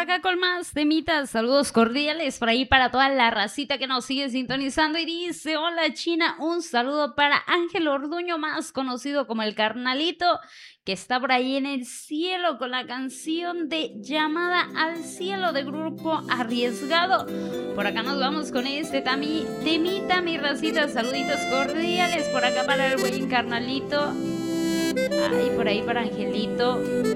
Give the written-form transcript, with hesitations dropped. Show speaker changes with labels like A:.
A: acá con más temitas. Saludos cordiales por ahí para toda la racita que nos sigue sintonizando. Y dice: hola China, un saludo para Ángel Orduño, más conocido como el Carnalito, que está por ahí en el cielo con la canción de Llamada al Cielo de Grupo Arriesgado. Por acá nos vamos con este temita, mi racita. Saluditos cordiales por acá para el buen Carnalito. Ay, por ahí para Angelito.